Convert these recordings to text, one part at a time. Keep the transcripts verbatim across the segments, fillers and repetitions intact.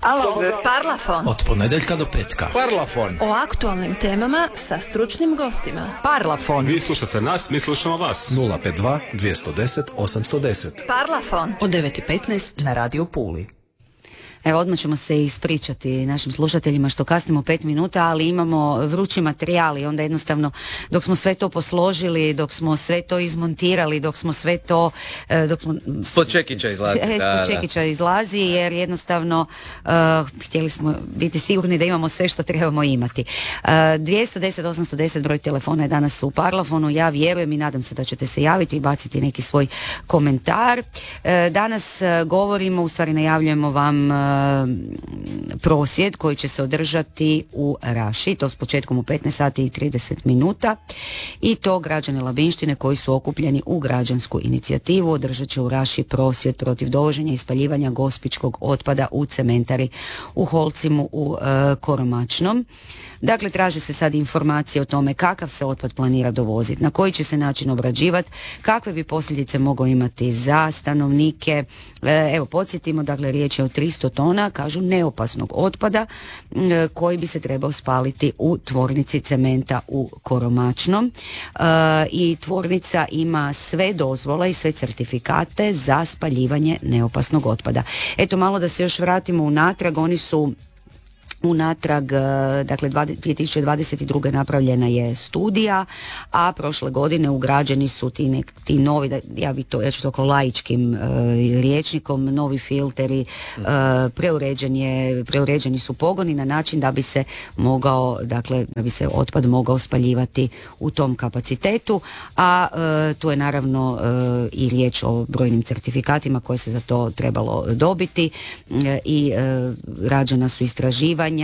Alo, Parlafon. Od ponedjeljka do petka. Parlafon. O aktualnim temama sa stručnim gostima. Parlafon. Vi slušate nas, mi slušamo vas. nula pet dva dvjesto deset osamsto deset. Parlafon. Od devet i petnaest na Radio Puli. Evo, odmah ćemo se ispričati našim slušateljima što kasnimo pet minuta, ali imamo vrući materijal i onda jednostavno dok smo sve to posložili, dok smo sve to izmontirali, dok smo sve to... Dok smo, Spod čekića izlazi. E, da, spod čekića izlazi jer jednostavno uh, htjeli smo biti sigurni da imamo sve što trebamo imati. Uh, dvjesto deset osamsto deset broj telefona je danas u Parlafonu. Ja vjerujem i nadam se da ćete se javiti i baciti neki svoj komentar. Uh, danas uh, govorimo, u stvari najavljujemo vam uh, prosvjed koji će se održati u Raši, to s početkom u petnaest sati i trideset minuta, i to građani Labinštine koji su okupljeni u građansku inicijativu održat će u Raši prosvjed protiv dovoženja i spaljivanja gospičkog otpada u cementari u Holcimu u e, Koromačnom. Dakle, traže se sad informacije o tome kakav se otpad planira dovoziti, na koji će se način obrađivati, kakve bi posljedice mogao imati za stanovnike. E, evo, podsjetimo, dakle, riječ je o tristo tona, kažu, neopasnog otpada e, koji bi se trebao spaliti u tvornici cementa u Koromačnom. E, I tvornica ima sve dozvole i sve certifikate za spaljivanje neopasnog otpada. Eto, malo da se još vratimo unatrag, oni su unatrag, dakle dvije tisuće dvadeset druge napravljena je studija, a prošle godine ugrađeni su ti, nek, ti novi, ja bi to, ja ću to oko laičkim e, rječnikom, novi filteri, e, preuređen je, preuređeni su pogoni na način da bi se mogao, dakle, da bi se otpad mogao spaljivati u tom kapacitetu, a e, tu je naravno e, i riječ o brojnim certifikatima koje se za to trebalo dobiti e, i e, rađena su istraživanja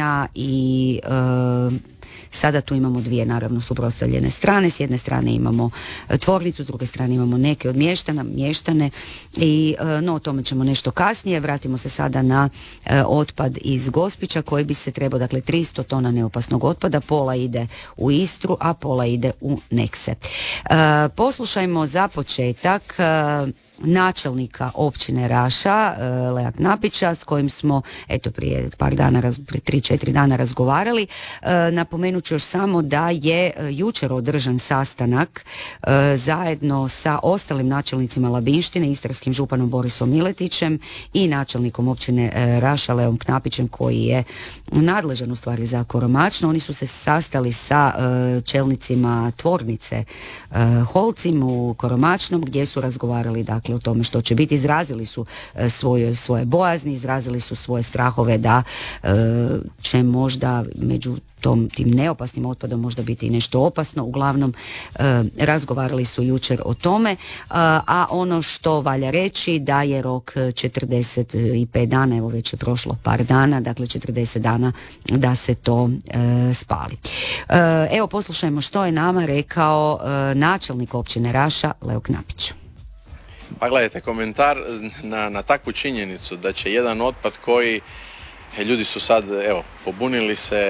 i e, sada tu imamo dvije naravno suprotstavljene strane. S jedne strane imamo tvornicu, s druge strane imamo neke od mještana, mještane i e, no o tome ćemo nešto kasnije. Vratimo se sada na e, otpad iz Gospića koji bi se trebao, dakle tristo tona neopasnog otpada, pola ide u Istru, a pola ide u Nekse. E, poslušajmo za početak e, načelnika općine Raša, Lea Knapića, s kojim smo eto prije par dana, prije tri četiri dana razgovarali. E, napomenut ću još samo da je jučer održan sastanak e, zajedno sa ostalim načelnicima Labinštine, istarskim županom Borisom Miletićem i načelnikom općine e, Raša Leom Knapićem koji je nadležan u stvari za Koromačno. Oni su se sastali sa e, čelnicima tvornice e, Holcim u Koromačnom gdje su razgovarali, dakle, o tome što će biti. Izrazili su e, svoje, svoje bojazni, izrazili su svoje strahove da e, će možda među tom, tim neopasnim otpadom možda biti i nešto opasno. Uglavnom e, razgovarali su jučer o tome, a, a ono što valja reći da je rok četrdeset pet dana, evo već je prošlo par dana, dakle četrdeset dana da se to e, spali. E, evo poslušajmo što je nama rekao e, načelnik općine Raša Leo Knapić. Pa gledajte, komentar na, na takvu činjenicu da će jedan otpad koji ljudi su sad, evo, pobunili se,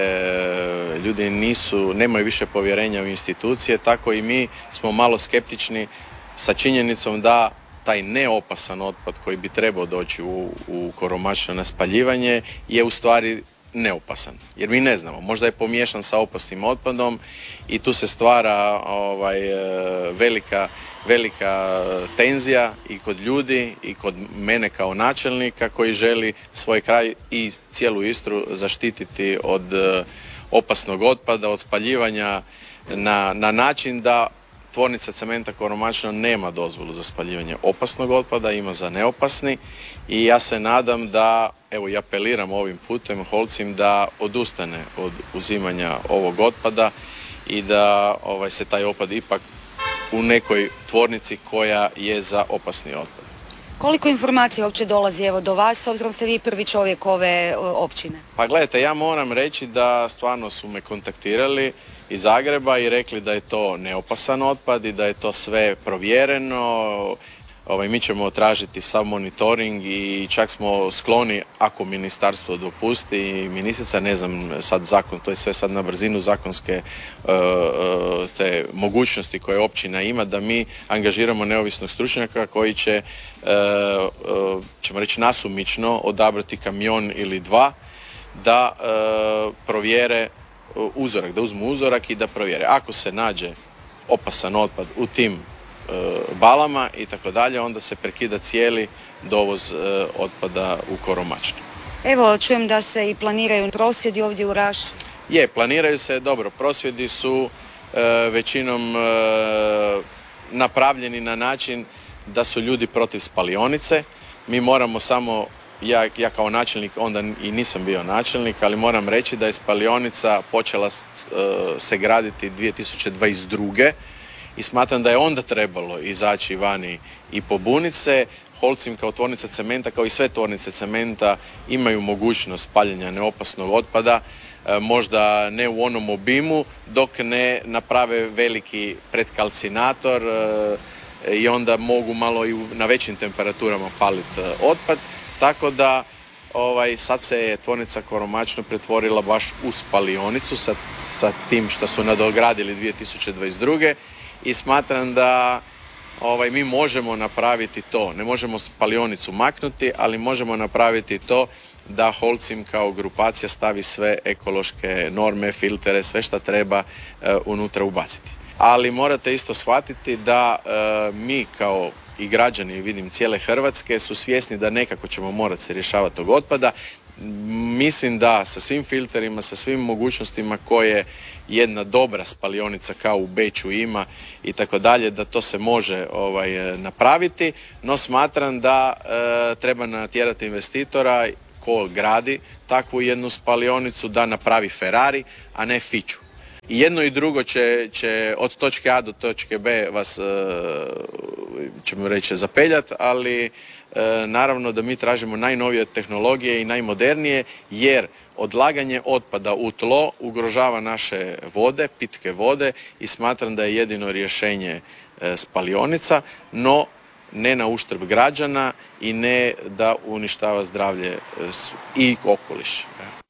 ljudi nisu, nemaju više povjerenja u institucije, tako i mi smo malo skeptični sa činjenicom da taj neopasan otpad koji bi trebao doći u, u Koromačno na spaljivanje je u stvari neopasan, jer mi ne znamo, možda je pomiješan sa opasnim otpadom i tu se stvara ovaj, velika, velika tenzija i kod ljudi i kod mene kao načelnika koji želi svoj kraj i cijelu Istru zaštititi od opasnog otpada, od spaljivanja na, na način da tvornica cementa Koromačno nema dozvolu za spaljivanje opasnog otpada, ima za neopasni i ja se nadam da, evo i apeliram ovim putem Holcim da odustane od uzimanja ovog otpada i da ovaj, se taj otpad ipak u nekoj tvornici koja je za opasni otpad. Koliko informacija uopće dolazi evo do vas, s obzirom ste vi prvi čovjek ove općine? Pa gledajte, ja moram reći da stvarno su me kontaktirali iz Zagreba i rekli da je to neopasan otpad i da je to sve provjereno, ovaj, mi ćemo tražiti sav monitoring i čak smo skloni, ako ministarstvo dopusti i ministrica, ne znam sad zakon, to je sve sad na brzinu zakonske uh, te mogućnosti koje općina ima, da mi angažiramo neovisnog stručnjaka koji će, uh, uh, ćemo reći, nasumično odabrati kamion ili dva da uh, provjere uzorak, da uzmu uzorak i da provjere. Ako se nađe opasan otpad u tim balama i tako dalje, onda se prekida cijeli dovoz e, otpada u Koromačno. Evo, čujem da se i planiraju prosvjedi ovdje u Raši. Je, planiraju se, dobro, prosvjedi su e, većinom e, napravljeni na način da su ljudi protiv spalionice. Mi moramo samo, ja, ja kao načelnik, onda i nisam bio načelnik, ali moram reći da je spalionica počela e, se graditi dvije tisuće dvadeset druge i smatram da je onda trebalo izaći vani i pobuniti se. Holcim kao tvornica cementa, kao i sve tvornice cementa, imaju mogućnost paljenja neopasnog otpada, e, možda ne u onom obimu, dok ne naprave veliki pretkalcinator e, i onda mogu malo i u, na većim temperaturama paliti e, otpad. Tako da ovaj, sad se je tvornica Koromačno pretvorila baš u spalionicu sa, sa tim što su nadogradili dvije tisuće dvadeset druge i smatram da ovaj, mi možemo napraviti to. Ne možemo spalionicu maknuti, ali možemo napraviti to da Holcim kao grupacija stavi sve ekološke norme, filtere, sve što treba e, unutra ubaciti. Ali morate isto shvatiti da e, mi kao i građani, vidim, cijele Hrvatske su svjesni da nekako ćemo morati se rješavati tog otpada. Mislim da sa svim filterima, sa svim mogućnostima koje jedna dobra spalionica kao u Beču ima i tako dalje, da to se može ovaj, napraviti, no smatram da e, treba natjerati investitora ko gradi takvu jednu spalionicu da napravi Ferrari, a ne Fiću. I jedno i drugo će, će od točke A do točke B vas, e, ćemo reći, zapeljati, ali e, naravno da mi tražimo najnovije tehnologije i najmodernije, jer odlaganje otpada u tlo ugrožava naše vode, pitke vode, i smatram da je jedino rješenje e, spalionica, no ne na uštrb građana i ne da uništava zdravlje e, i okoliš.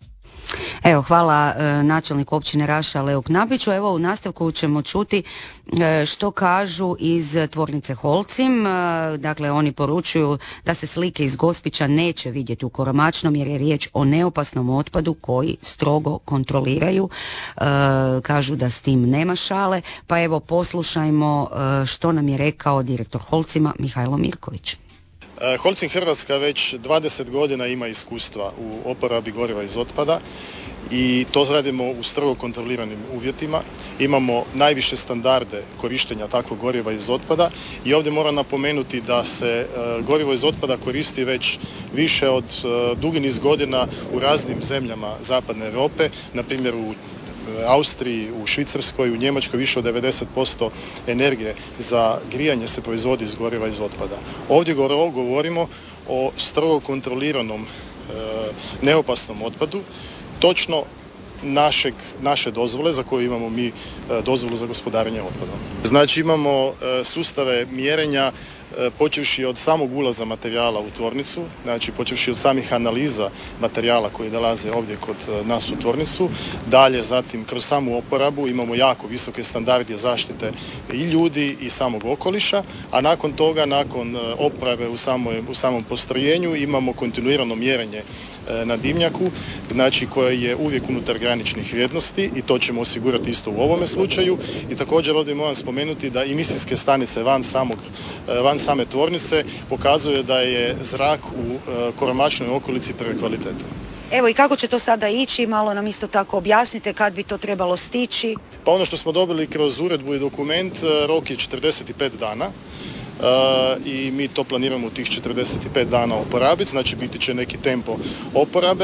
Evo, hvala e, načelniku općine Raša Leu Knabiću. Evo, u nastavku ćemo čuti e, što kažu iz tvornice Holcim. E, dakle, oni poručuju da se slike iz Gospića neće vidjeti u Koromačnom jer je riječ o neopasnom otpadu koji strogo kontroliraju. E, kažu da s tim nema šale. Pa evo, poslušajmo e, što nam je rekao direktor Holcima Mihajlo Mirković. Holcim Hrvatska već dvadeset godina ima iskustva u oporabi goriva iz otpada i to radimo u strogo kontroliranim uvjetima. Imamo najviše standarde korištenja takvog goriva iz otpada i ovdje moram napomenuti da se gorivo iz otpada koristi već više od dugi niz godina u raznim zemljama zapadne Europe, na primjer u Austriji, u Švicarskoj, u Njemačkoj više od devedeset posto energije za grijanje se proizvodi iz goriva iz otpada. Ovdje govorimo o strogo kontroliranom e, neopasnom otpadu, točno našeg, naše dozvole za koju imamo mi e, dozvolu za gospodarenje otpadom. Znači imamo e, sustave mjerenja počevši od samog ulaza materijala u tvornicu, znači počevši od samih analiza materijala koji dolaze ovdje kod nas u tvornicu, dalje zatim kroz samu oporabu imamo jako visoke standarde zaštite i ljudi i samog okoliša, a nakon toga, nakon oporabe u, samoj, u samom postrojenju imamo kontinuirano mjerenje na dimnjaku, znači koje je uvijek unutar graničnih vrijednosti i to ćemo osigurati isto u ovome slučaju. I također ovdje moram spomenuti da emisijske stanice van, samog, van same tvornice pokazuje da je zrak u Koromačnoj okolici prve kvalitete. Evo, i kako će to sada ići, malo nam isto tako objasnite kad bi to trebalo stići. Pa ono što smo dobili kroz uredbu i dokument, rok je četrdeset pet dana. Uh, i mi to planiramo u tih četrdeset pet dana oporabiti, znači biti će neki tempo oporabe.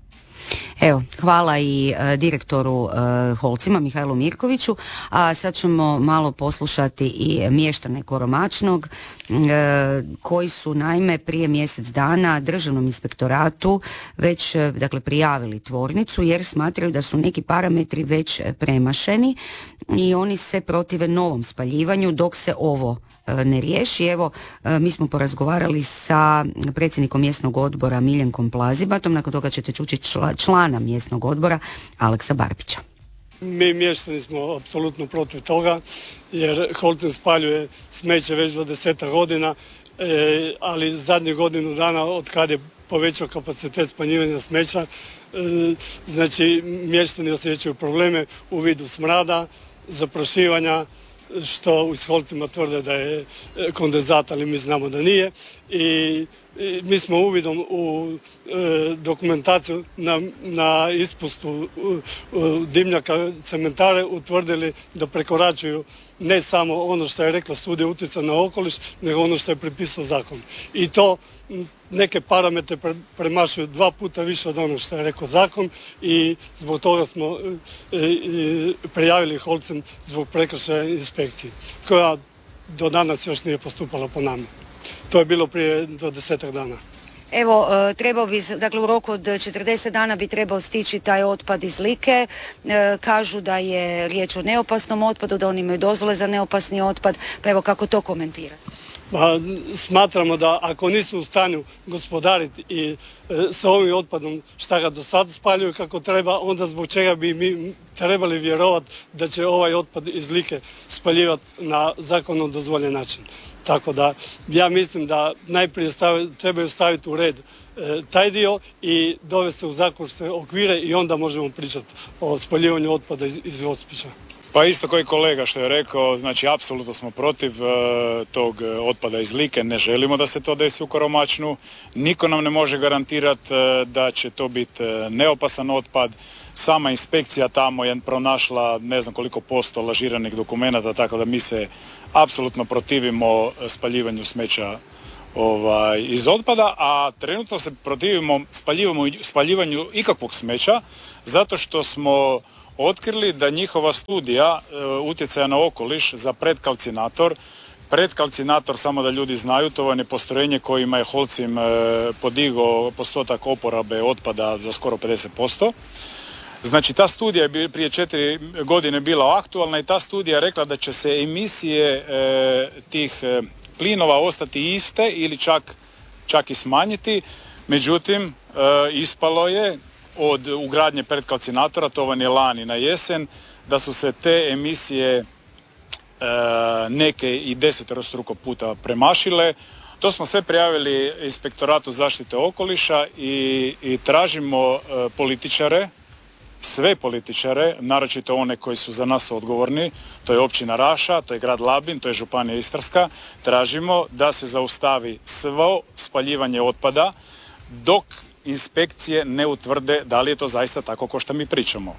Evo, hvala i e, direktoru e, Holcima Mihajlu Mirkoviću, a sad ćemo malo poslušati i mještane Koromačnog e, koji su naime prije mjesec dana Državnom inspektoratu već e, dakle prijavili tvornicu jer smatraju da su neki parametri već premašeni i oni se protive novom spaljivanju dok se ovo ne riješi. Evo, mi smo porazgovarali sa predsjednikom mjesnog odbora Miljenkom Plazibatom, nakon toga ćete čuti člana mjesnog odbora Aleksa Barbića. Mi mještani smo apsolutno protiv toga, jer Holcim spaljuje smeće već do deseta godina, e, ali zadnjih godinu dana od kad je povećao kapacitet spaljivanja smeća, e, znači mještani osjećaju probleme u vidu smrada, zaprašivanja, što u Holcima tvrde da je kondenzat, ali mi znamo da nije. I, i mi smo uvidom u e, dokumentaciju na, na ispustu u, u dimnjaka cementare utvrdili da prekoračuju ne samo ono što je rekla studija utjecaja na okoliš, nego ono što je pripisao zakon. I to neke parametre pre, premašuju dva puta više od onog što je rekao zakon i zbog toga smo e, e, prijavili Holcim zbog prekršaja inspekcije, koja do danas još nije postupala po nama. To je bilo prije do desetak dana. Evo, e, trebao bi, dakle u roku od četrdeset dana bi trebao stići taj otpad iz Like. E, kažu da je riječ o neopasnom otpadu, da oni imaju dozvole za neopasni otpad, pa evo kako to komentirati? Pa, smatramo da ako nisu u stanju gospodariti i e, sa ovim otpadom šta ga do sad spaljuju kako treba, onda zbog čega bi mi trebali vjerovati da će ovaj otpad iz Like spaljivati na zakonom dozvoljen način. Tako da ja mislim da najprije stavi, trebaju staviti u red e, taj dio i dovesti u zakonske okvire i onda možemo pričati o spaljivanju otpada iz, iz Gospića. Pa isto koji kolega što je rekao, znači apsolutno smo protiv e, tog otpada iz Like, ne želimo da se to desi u Koromačnu, niko nam ne može garantirati e, da će to biti e, neopasan otpad, sama inspekcija tamo je pronašla ne znam koliko posto lažiranih dokumenata, tako da mi se apsolutno protivimo spaljivanju smeća ovaj, iz otpada, a trenutno se protivimo spaljivanju, spaljivanju ikakvog smeća, zato što smo otkrili da njihova studija e, utjecaja na okoliš za predkalcinator, predkalcinator, samo da ljudi znaju, to je postrojenje kojima je Holcim e, podigao postotak oporabe otpada za skoro pedeset posto. Znači ta studija je prije četiri godine bila aktualna i ta studija je rekla da će se emisije e, tih e, plinova ostati iste ili čak, čak i smanjiti. Međutim, e, ispalo je od ugradnje predkalcinatora, to vam je lani na jesen, da su se te emisije e, neke i deseterostruko puta premašile. To smo sve prijavili Inspektoratu zaštite okoliša i, i tražimo e, političare, sve političare, naročito one koji su za nas odgovorni, to je općina Raša, to je grad Labin, to je županija Istarska, tražimo da se zaustavi svo spaljivanje otpada dok inspekcije ne utvrde da li je to zaista tako kao što mi pričamo.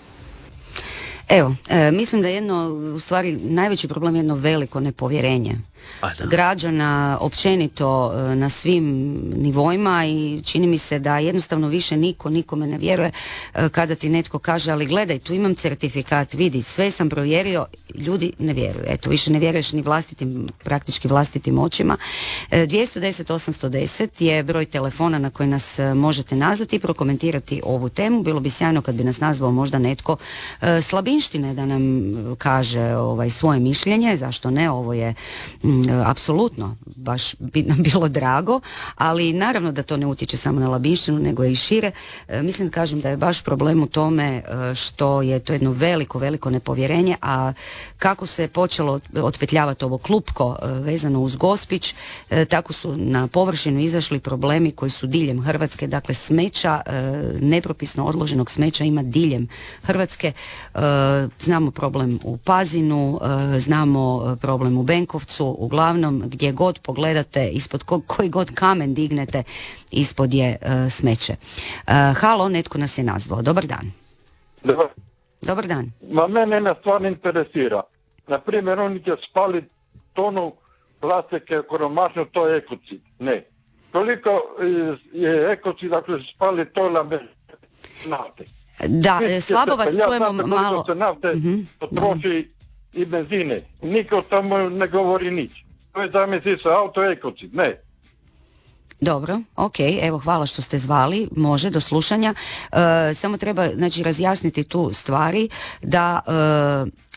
Evo, e, mislim da je jedno, u stvari najveći problem je jedno veliko nepovjerenje građana općenito e, na svim nivoima i čini mi se da jednostavno više niko nikome ne vjeruje e, kada ti netko kaže ali gledaj tu imam certifikat, vidi sve sam provjerio, ljudi ne vjeruju. Eto, više ne vjeruješ ni vlastitim, praktički vlastitim očima. E, dvjesto deset osamsto deset je broj telefona na koji nas e, možete nazvati i prokomentirati ovu temu. Bilo bi sjajno kad bi nas nazvao možda netko e, slabinštine da nam kaže ovaj, svoje mišljenje, zašto ne, ovo je m, apsolutno baš bi nam bilo drago, ali naravno da to ne utječe samo na labinštinu nego i šire. E, mislim da kažem da je baš problem u tome e, što je to jedno veliko, veliko nepovjerenje, a kako se počelo otpetljavati ovo klupko e, vezano uz Gospić, e, tako su na površinu izašli problemi koji su diljem Hrvatske, dakle smeća, e, nepropisno odloženog smeća ima diljem Hrvatske. E, znamo problem u Pazinu, e, znamo problem u Benkovcu, uglavnom gdje god pogledate, ispod ko, koji god kamen dignete, ispod je e, smeće. E, halo, netko nas je nazvao. Dobar dan. Dobar. Dobar dan. Ma mene ne stvarno interesira. Naprimjer, oni će spaliti tonu plastike Koromačnu, to je ekocid. Ne. Toliko je ekocid ako se spali tona nafte. Da, slabo vas čujemo malo. Se nafte mm-hmm. potroši i benzine. Niko tamo ne govori nič. To je zamisli se auto ekocid. Ne. Dobro, ok, evo hvala što ste zvali, može, do slušanja. E, samo treba znači razjasniti tu stvari da e,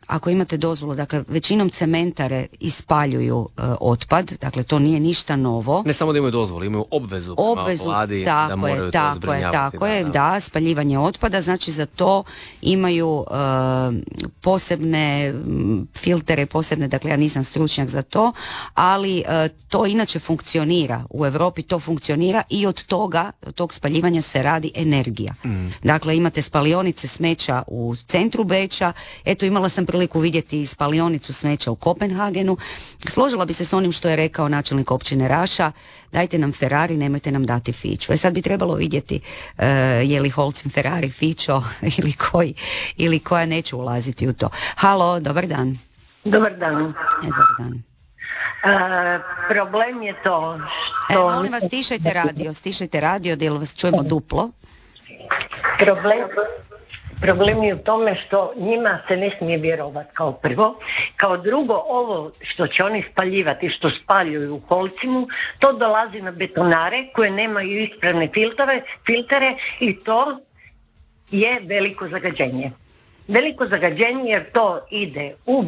ako imate dozvolu, dakle većinom cementare ispaljuju e, otpad, dakle to nije ništa novo. Ne samo da imaju dozvolu, imaju obvezu prema Obvezu, vladi tako da moraju je, to tako je, zbrinjavati. tako je, da, spaljivanje otpada, znači za to imaju e, posebne m, filtere, posebne, dakle ja nisam stručnjak za to, ali e, to inače funkcionira, u Europi to funkcionira i od toga, od tog spaljivanja se radi energija. Mm. Dakle, imate spalionice smeća u centru Beča, eto imala sam priliku vidjeti spalionicu smeća u Kopenhagenu. Složila bi se s onim što je rekao načelnik općine Raša, dajte nam Ferrari, nemojte nam dati Fiću. E sad bi trebalo vidjeti uh, je li Holcim Ferrari Fićo ili koji, ili koja, neće ulaziti u to. Halo, dobar dan. Dobar dan. E, dobar dan. Uh, problem je to što... E, molim vas, stišajte radio, stišajte radio, da vas čujemo duplo. Problem, problem je u tome što njima se ne smije vjerovati kao prvo. Kao drugo, ovo što će oni spaljivati, što spaljuju u Holcimu, to dolazi na betonare koje nemaju ispravne filtere, filtere i to je veliko zagađenje. Veliko zagađenje jer to ide u,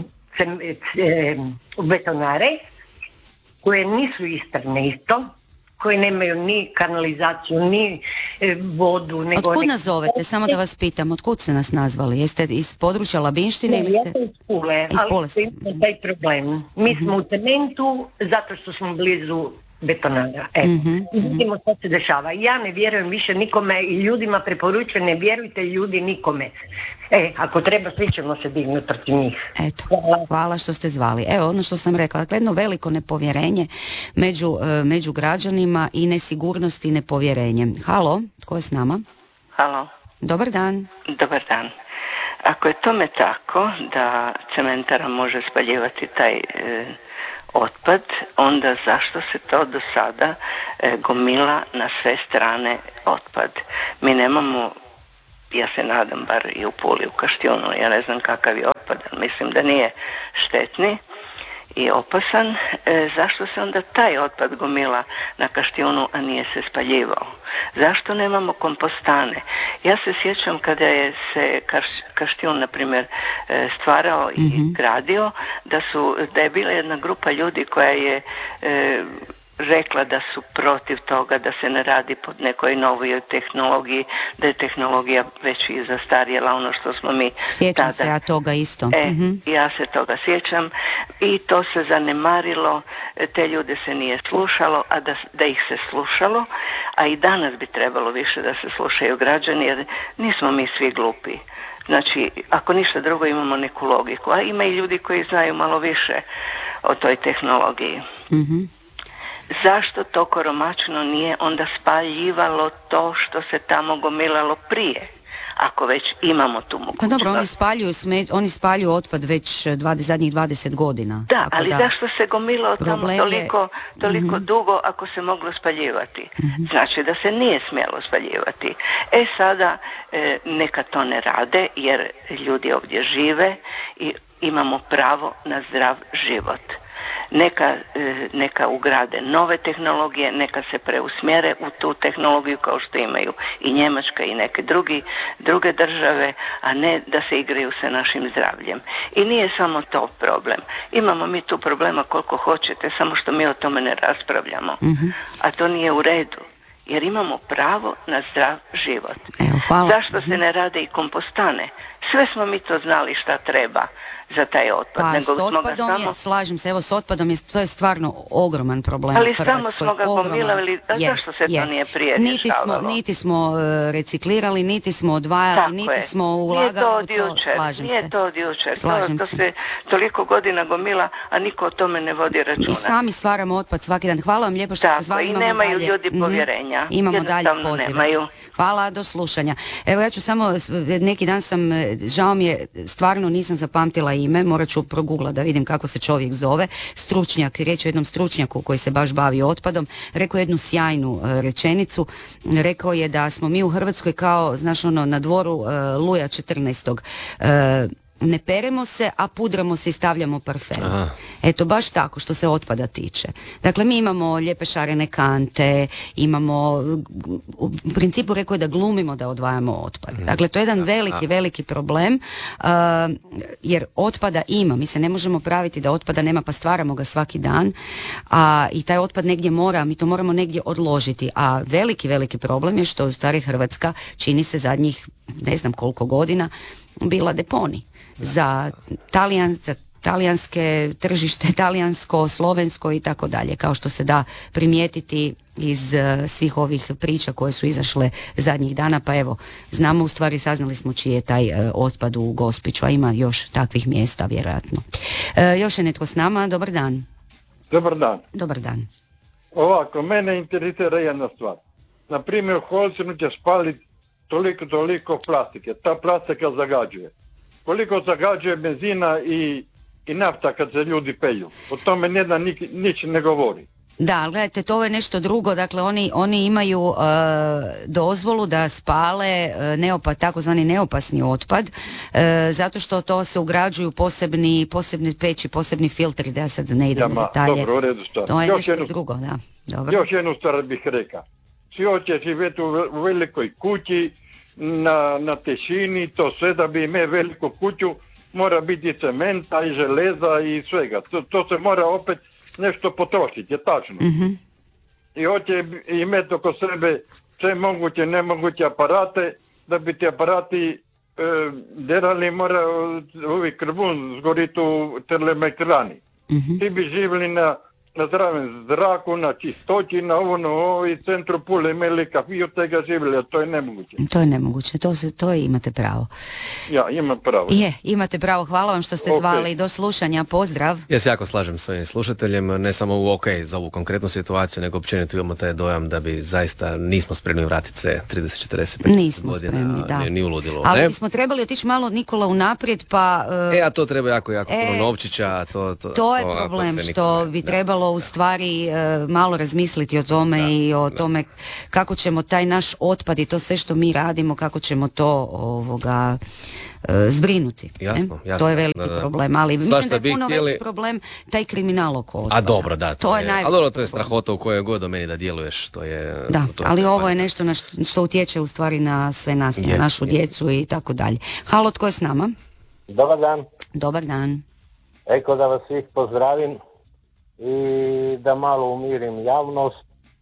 u betonare koje nisu ispravne isto, koji nemaju ni kanalizaciju, ni e, vodu. Nego Otkud nek... nas zovete? Samo da vas pitam, otkud ste nas nazvali? Jeste iz područja Labinštine? Ne, ili ja ste... sam iz Pule, iz ali Pule. imamo taj problem. Mi smo u cementu zato što smo blizu betonara. E, Mm-hmm. vidimo što se dešava. Ja ne vjerujem više nikome i ljudima preporučujem, ne vjerujte ljudi nikome. E, ako treba, svi ćemo se dignuti protiv njih. Eto, hvala. hvala što ste zvali. Evo, ono što sam rekla, dakle, jedno veliko nepovjerenje među, e, među građanima i nesigurnost i nepovjerenje. Halo, tko je s nama? Halo. Dobar dan. Dobar dan. Ako je tome tako da cementara može spaljivati taj e, otpad, onda zašto se to do sada e, gomila na sve strane otpad? Mi nemamo, ja se nadam, bar i u Puli, u Kaštijunu, ja ne znam kakav je otpad, ali mislim da nije štetni i opasan, e, zašto se onda taj otpad gomila na Kaštijunu, a nije se spaljivao? Zašto nemamo kompostane? Ja se sjećam kada je se Kaš, Kaštijun, na primjer, e, stvarao i mm-hmm. gradio, da su, da je bila jedna grupa ljudi koja je e, rekla da su protiv toga da se ne radi pod nekoj novoj tehnologiji, da je tehnologija već i zastarjela, ono što smo mi Sjećam tada... se ja toga isto. E, mm-hmm. ja se toga sjećam i to se zanemarilo, te ljude se nije slušalo, a da, da ih se slušalo, a i danas bi trebalo više da se slušaju građani, jer nismo mi svi glupi. Znači, ako ništa drugo imamo neku logiku, a ima i ljudi koji znaju malo više o toj tehnologiji. Mhm. Zašto to Koromačno nije onda spaljivalo to što se tamo gomilalo prije, ako već imamo tu mogućnost? Pa dobro, oni spaljuju, sme, oni spaljuju otpad već dvadeset, zadnjih dvadeset godina. Da, ali da. Zašto se gomilao tamo je... toliko, toliko mm-hmm. dugo ako se moglo spaljivati? Mm-hmm. Znači da se nije smjelo spaljivati. E sada e, neka to ne rade jer ljudi ovdje žive i imamo pravo na zdrav život. Neka, neka ugrade nove tehnologije, neka se preusmjere u tu tehnologiju kao što imaju i Njemačka i neke drugi, druge države, a ne da se igraju sa našim zdravljem. I nije samo to problem. Imamo mi tu problema koliko hoćete, samo što mi o tome ne raspravljamo. Mm-hmm. A to nije u redu. Jer imamo pravo na zdrav život. Evo, hvala. Zašto se ne rade i kompostane? Sve smo mi to znali šta treba za taj otpad. Pa Nego s otpadom samo... je, slažem se, evo s otpadom je, to je stvarno ogroman problem. Ali u Hrvatskoj. samo smo ga gomilali, a je, zašto se je. to nije prije niti rješavalo? smo, niti smo uh, reciklirali, niti smo odvajali, Tako niti je. smo ulagali nije to u to, jučer, slažem nije se. to od jučer, Slažem to, to se. se toliko godina gomila, a niko o tome ne vodi računa. I sami stvaramo otpad svaki dan. Hvala vam lijepo što ste zvali. Tako, i nemaju dalje. ljudi povjerenja. Mm-hmm. Imamo dalje pozive. Nemaju. Hvala, do slušanja. Evo ja ću samo, neki dan sam, žao mi je, stvarno nisam zapamtila ime, morat ću proguglat da vidim kako se čovjek zove, stručnjak, riječ je o jednom stručnjaku koji se baš bavi otpadom, rekao je jednu sjajnu e, rečenicu, rekao je da smo mi u Hrvatskoj kao, znaš ono, na dvoru e, Luja četrnaestog. E, ne peremo se, a pudramo se i stavljamo parfem. Aha. Eto, baš tako što se otpada tiče. Dakle, mi imamo lijepe šarene kante, imamo, u principu rekao je da glumimo da odvajamo otpad. Dakle, to je jedan veliki, veliki problem, uh, jer otpada ima. Mi se ne možemo praviti da otpada nema, pa stvaramo ga svaki dan, a i taj otpad negdje mora, mi to moramo negdje odložiti. A veliki, veliki problem je što u stvari Hrvatska čini se zadnjih ne znam koliko godina bila deponi za Talijan, za talijanske tržište, talijansko, slovensko i tako dalje, kao što se da primijetiti iz uh, svih ovih priča koje su izašle zadnjih dana, pa evo, znamo u stvari, saznali smo čiji je taj uh, otpad u Gospiću, a ima još takvih mjesta vjerojatno. Uh, još je netko s nama, dobar dan. Dobar dan. Dobar dan. Ovako, mene interesira jedna stvar. Na primjer, u Holcinu će spaliti toliko, toliko plastike. Ta plastika zagađuje. Koliko zagađuje benzina i, i nafta kad se ljudi pelju. O tome nijedan nič ne govori. Da, ali gledajte, to je nešto drugo, dakle oni, oni imaju uh, dozvolu da spale uh, neopa, takozvani neopasni otpad, uh, zato što to se ugrađuju posebni, posebni peći, posebni filtri, da ja sad ne idem u detalje. Dobro, u redu stvar. To je još nešto jednu, drugo, da. Dobro. Još jednu stvar bih rekao. Svi hoće živjeti u, u velikoj kući, na, na tišini, to sve da bi imao veliku kuću, mora biti cementa i železa i svega. To, to se mora opet nešto potrošiti, je tačno. Mm-hmm. I hoće imati oko sebe sve moguće, nemoguće aparate, da bi ti aparati e, derali, mora ovi krbun zgoriti u termoelektrani. Mm-hmm. Ti bi živjeli na, na zdravem zraku, na čistoći, na ovo, na ovo i centru Pule imali kafi, od tega živjeli, a to je nemoguće. To je nemoguće, to, se, to je, imate pravo. Ja, imam pravo. Je, imate pravo, hvala vam što ste Okay. zvali, do slušanja, pozdrav. Ja se jako slažem s ovim slušateljem, ne samo u OK za ovu konkretnu situaciju, nego općenito imamo taj dojam da bi zaista nismo spremni vratiti se trideset četrdeset pet Nismo godina, spremni, da. ni, ni uludilo. Ali ne? bismo trebali otići malo Nikola unaprijed, pa... Uh, E, a to treba jako, jako e, puno novčića, a to... To, to je to, problem, to što ne, bi da. trebalo u stvari uh, malo razmisliti o tome Da, i o da. tome kako ćemo taj naš otpad i to sve što mi radimo, kako ćemo to ovoga uh, zbrinuti. Jasno, ne? jasno, To je veliki da, da. problem, ali Svašta mislim da je bi puno htjeli- veći problem taj kriminal oko otpada. A dobro, da, to je, je najveći a dobro, to je problem. strahota u kojoj god domeni da djeluješ, to je... Da, to, ali to ovo je panika. nešto na što, što utječe u stvari na sve nas, na Je, našu je. djecu i tako dalje. Halo, tko je s nama? Dobar dan, Dobar dan. eko da vas svih pozdravim i da malo umirim javnost.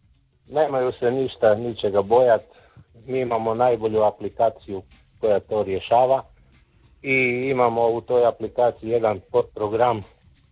Nemaju se ništa, ničega bojat. Mi imamo najbolju aplikaciju koja to rješava i imamo u toj aplikaciji jedan podprogram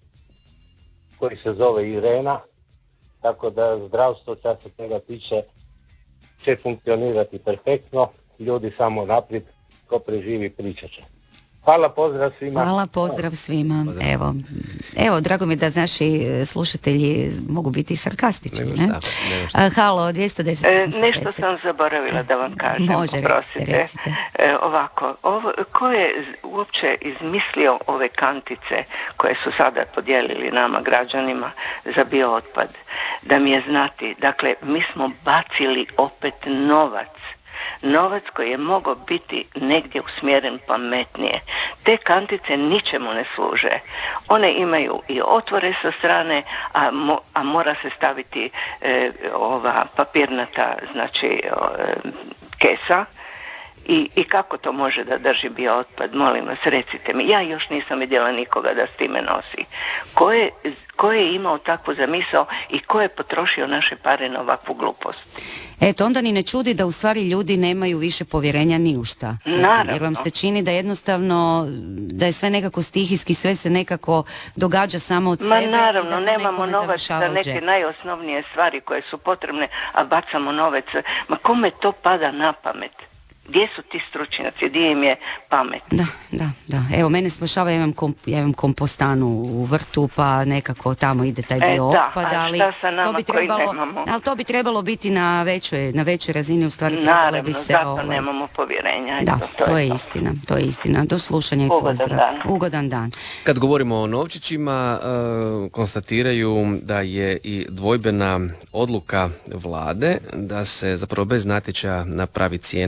koji se zove Irena, tako da zdravstvo što se toga tiče će funkcionirati perfektno. Ljudi samo naprijed, ko preživi pričat će. Hvala, pozdrav svima. Hvala, pozdrav svima. Evo, evo, drago mi je da naši e, slušatelji mogu biti sarkastični. Nego Ne? šta, nego šta. A, halo, dvjesto deset. E, osamsto nešto pedeset. sam zaboravila da vam kažem, Može, recite, oprostite. recite. E, ovako, ovo, ko je z- uopće izmislio ove kantice koje su sada podijelili nama građanima za biootpad? Da mi je znati, dakle, mi smo bacili opet novac. Novac koji je mogao biti negdje usmjeren pametnije. Te kantice ničemu ne služe. One imaju i otvore sa strane, a, mo, a mora se staviti e, ova papirnata, znači e, kesa. I, I kako to može da drži biootpad? Molim vas, recite mi. Ja još nisam vidjela nikoga da s time nosi. Ko je, ko je imao takvu zamisao i ko je potrošio naše pare na ovakvu glupost? Eto, onda ni ne čudi da u stvari ljudi nemaju više povjerenja ni u šta. Naravno. Jer vam se čini da jednostavno, da je sve nekako stihijski, sve se nekako događa samo od Ma sebe. naravno, i da to nemamo nekome novac završava za u neke džep. najosnovnije stvari koje su potrebne, a bacamo novac. Ma kome to pada na pamet? Gdje su ti stručnjaci? Gdje im je pamet? Da, da, da. Evo, mene spašava, ja imam, komp, ja imam kompostanu u vrtu, pa nekako tamo ide taj E, dio da, otpad, a ali šta sa nama to bi koji trebalo, nemamo? ali to bi trebalo biti na većoj, na većoj razini, u stvari trebalo Naravno, bi se... zato ovaj, nemamo povjerenja. Da, Eto, to je to. istina, to je istina. Do slušanja i Ugodan pozdrav. dan. Ugodan dan. Kad govorimo o novčićima, e, konstatiraju da je i dvojbena odluka vlade da se zapravo bez natječaja napravi cijena zbrinjavanja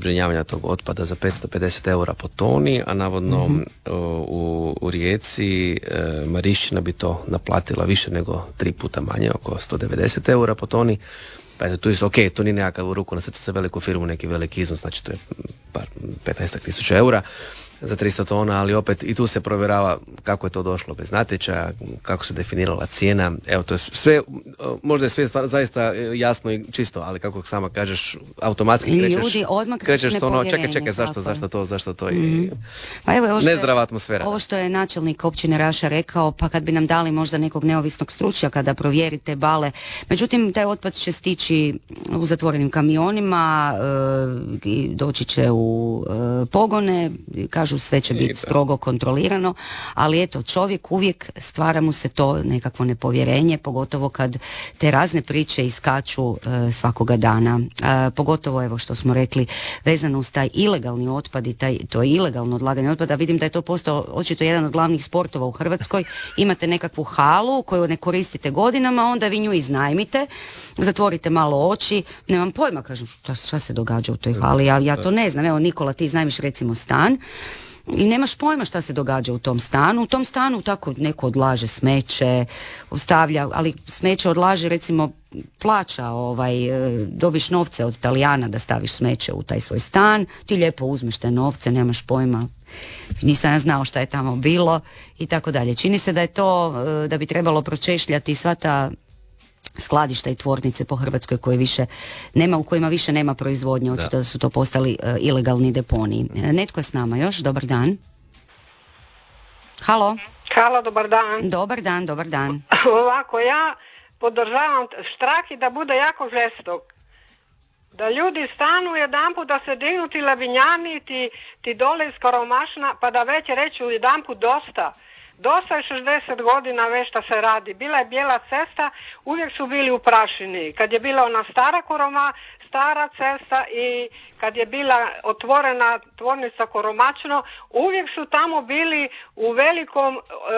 zbrinjavanja tog otpada za petsto pedeset eura po toni, a navodno mm-hmm. u, u Rijeci e, Marišćina bi to naplatila više nego tri puta manje, oko sto devedeset eura po toni. Pa eto, tu je, ok, to nije nekakav u ruku na srce za veliku firmu, neki veliki iznos, znači to je par petnaest tisuća eura za tristo tona, ali opet i tu se provjerava kako je to došlo bez natječaja, kako se definirala cijena. Evo, to je sve, možda je sve stvar, zaista jasno i čisto, ali kako sama kažeš, automatski krećeš, ljudi odmah krećeš s ono, čekaj, čekaj, zašto, zašto to, zašto to mm-hmm. i pa evo, ovo nezdrava atmosfera. Ovo što je načelnik općine Raša rekao, pa kad bi nam dali možda nekog neovisnog stručnjaka da provjerite bale, međutim taj otpad će stići u zatvorenim kamionima e, i doći će u e, pogone, kažu sve će biti strogo kontrolirano, ali eto, čovjek uvijek stvara mu se to nekakvo nepovjerenje, pogotovo kad te razne priče iskaču e, svakoga dana. E, pogotovo, evo što smo rekli, vezano uz taj ilegalni otpad i taj, to je ilegalno odlaganje otpada. Vidim da je to postao očito jedan od glavnih sportova u Hrvatskoj. Imate nekakvu halu koju ne koristite godinama, onda vi nju iznajmite, zatvorite malo oči, nemam pojma, kažem, šta, šta se događa u toj hali, ja, ja to ne znam. Evo, Nikola, ti iznajmiš recimo stan i nemaš pojma šta se događa u tom stanu. U tom stanu tako neko odlaže smeće, ostavlja, ali smeće odlaže, recimo plaća, ovaj, dobiš novce od Talijana da staviš smeće u taj svoj stan, ti lijepo uzmeš te novce, nemaš pojma, nisam ja znao šta je tamo bilo i tako dalje. Čini se da je to, da bi trebalo pročešljati sva ta skladišta i tvornice po Hrvatskoj koje više nema, u kojima više nema proizvodnje, očito da su to postali uh, ilegalni deponiji. Netko je s nama još, dobar dan. Halo? Halo, dobar dan. Dobar dan, dobar dan. Ovako, ja podržavam štrajk i da bude jako žestok. Da ljudi stanu jedanput, da se dignu ti lavinjani, ti, ti dole iz Koromašna, pa da već reću jedanput dosta. Dosta je šezdeset godina već šta se radi. Bila je bijela cesta, uvijek su bili u prašini. Kad je bila ona stara Koroma, stara cesta i kad je bila otvorena tvornica Koromačno, uvijek su tamo bili u velikom,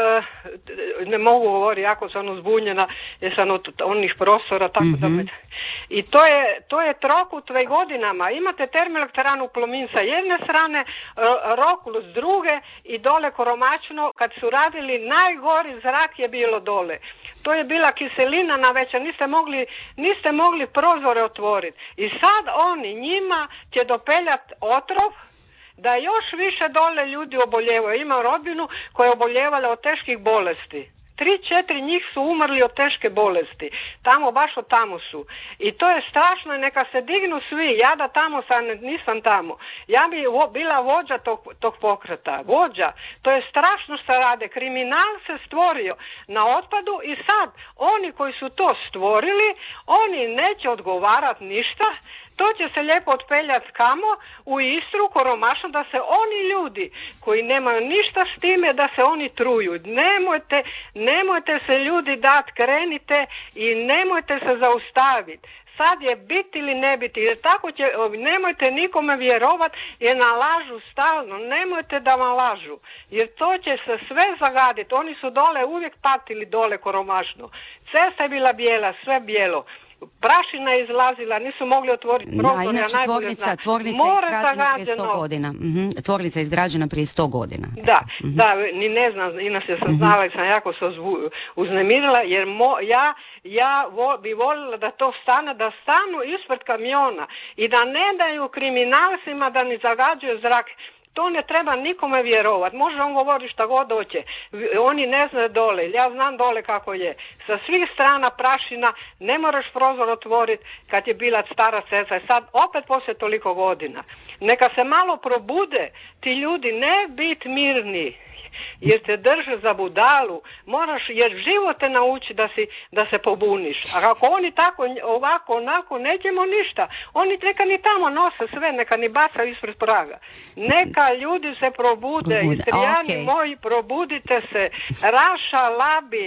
e, ne mogu govoriti, jako sam uzbunjena, jer sam od onih prostora, tako mm-hmm. da me... I to je, to je Trokut već godinama. Imate termoelektranu Plomin sa jedne strane, Rokul s druge i dole Koromačno, kad su radili, najgori zrak je bilo dole. To je bila kiselina na večer, niste mogli, niste mogli prozore otvoriti. I sad oni njima će dopeljati otrov da još više dole ljudi oboljevaju. Imam rodbinu koja je oboljevala od teških bolesti. Tri, četiri njih su umrli od teške bolesti. Tamo, baš od tamo su. I to je strašno, neka se dignu svi. Ja da tamo sam, nisam tamo. Ja bi vo, bila vođa tog, tog pokreta. Vođa. To je strašno što rade. Kriminal se stvorio na otpadu i sad oni koji su to stvorili, oni neće odgovarati ništa. To će se lijepo otpeljati kamo u Istru, Koromašno, da se oni ljudi koji nemaju ništa s time, da se oni truju. Nemojte, nemojte se ljudi dati, krenite i nemojte se zaustaviti. Sad je biti ili ne biti, jer tako će, nemojte nikome vjerovati jer nalažu stalno, nemojte da vam lažu, jer to će se sve zagaditi. Oni su dole uvijek patili dole Koromašno. Cesta je bila bijela, sve bijelo. Prašina je izlazila, nisu mogli otvoriti prozor. A inače tvornica, tvornica je izgrađena prije sto godina. Mm-hmm. Tvornica je izgrađena prije sto godina. Da, mm-hmm. da, ni ne znam, inače sam znala i sam jako se uznemirila, jer mo, ja, ja vo, bi voljela da to stane, da stanu ispred kamiona i da ne daju kriminalcima da ni zagađuju zrak. To ne treba nikome vjerovati. Može on govori šta god hoće. Oni ne znaju dole. Ja znam dole kako je. Sa svih strana prašina, ne moraš prozor otvoriti kad je bila stara cesta. I sad opet poslije toliko godina. Neka se malo probude. Ti ljudi ne biti mirni. Jer te drže za budalu, moraš, jer život te nauči da, si, da se pobuniš. A ako oni tako, ovako, onako, nećemo ništa. Oni neka ni tamo nose sve, neka ni bacaju ispred praga. Neka ljudi se probude, Istrijani okay. moji, probudite se. Raša, Labin,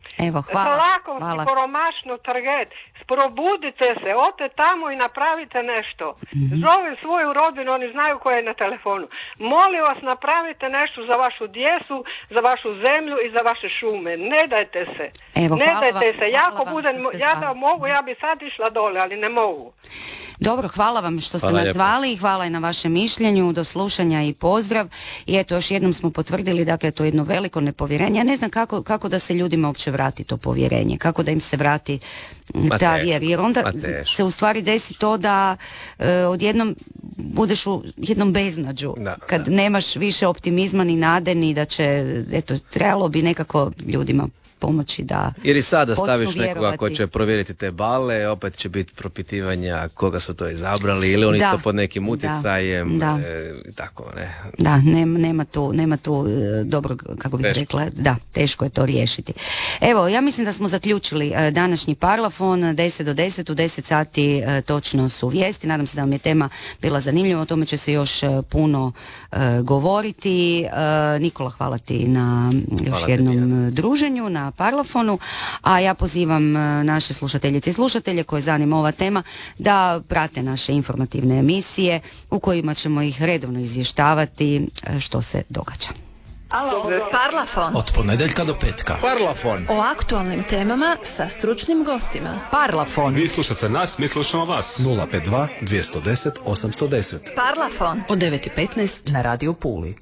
Evo, hvala. Slakom hvala. Skoromašno Trget. Probudite se, odite tamo i napravite nešto. Mm-hmm. Zovem svoju rodbinu, oni znaju koja je na telefonu. Molim vas, napravite nešto za vašu djecu, za vašu zemlju i za vaše šume. Ne dajte se. Evo, ne hvala dajte vam, se. hvala Jako vam budem, što ste ja zvali. da mogu, ja bi sad išla dole, ali ne mogu. Dobro, hvala vam što ste Hvala nas lijepo. zvali, hvala i na vašem mišljenju, do slušanja i pozdrav. I eto, još jednom smo potvrdili, dakle, to je jedno veliko nepovjerenje. Ja ne znam kako, kako da se ljudima uopće vrati to povjerenje, kako da im se vrati Ma ta teško, vjera. Jer onda ma teško. se u stvari desi to da e, odjednom budeš u jednom beznađu, Da, kad da. nemaš više optimizma ni nade, ni da će, eto, trebalo bi nekako ljudima pomoći da Jer i sada počnu staviš nekoga vjerovati. ko će provjeriti te bale, opet će biti propitivanja koga su to izabrali ili oni Da, to pod nekim da, utjecajem da. e, i tako, ne. Da, nema, nema tu, nema tu e, dobrog, kako bih Teško. rekla, da, teško je to riješiti. Evo, ja mislim da smo zaključili e, današnji Parlafon, deset do deset, u deset sati e, točno su vijesti, nadam se da vam je tema bila zanimljiva, o tome će se još e, puno e, govoriti. E, Nikola, hvala ti na još Hvala tebi, jednom druženju, na Parlafonu, a ja pozivam e, naše slušateljice i slušatelje koje zanima ova tema da prate naše informativne emisije u kojima ćemo ih redovno izvještavati e, što se događa. Parlafon. Od ponedjeljka do petka. Parlafon. O aktualnim temama sa stručnim gostima. Parlafon. Vi slušate nas, mi slušamo vas. nula pet dva, dvjesto deset, osamsto deset. Parlafon. Od devet i petnaest na Radio Puli.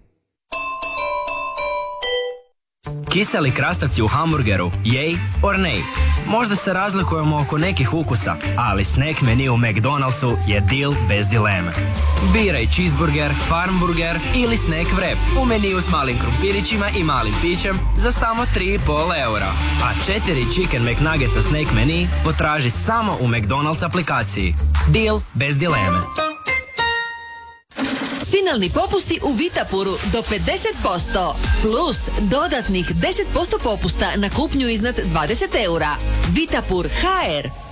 Kiseli krastavci u hamburgeru, jej or nej? Možda se razlikujemo oko nekih ukusa, ali snack menu u McDonald'su je deal bez dileme. Biraj cheeseburger, farmburger ili snack wrap u meniju s malim krumpirićima i malim pićem za samo tri i pol eura. A četiri chicken McNuggetsa snack menu potraži samo u McDonald's aplikaciji. Deal bez dileme. Finalni popusti u Vitapuru do pedeset posto. Plus dodatnih deset posto popusta na kupnju iznad dvadeset eura. Vitapur ha er.